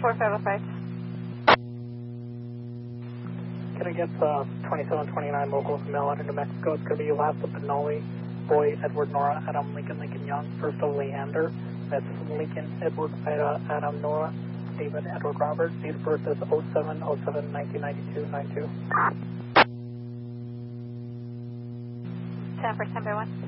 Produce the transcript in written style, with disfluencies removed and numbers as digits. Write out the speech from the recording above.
4505. Can I get 2729 locals mail out of New Mexico? It's going to be last of Benoli, Boy, Edward, Nora, Adam, Lincoln, Lincoln, Young, first of Leander. That's Lincoln, Edward, Adam, Nora, Stephen, Edward, Robert. Date of birth is 07/07/1992, 92. 10 for 10 by 1.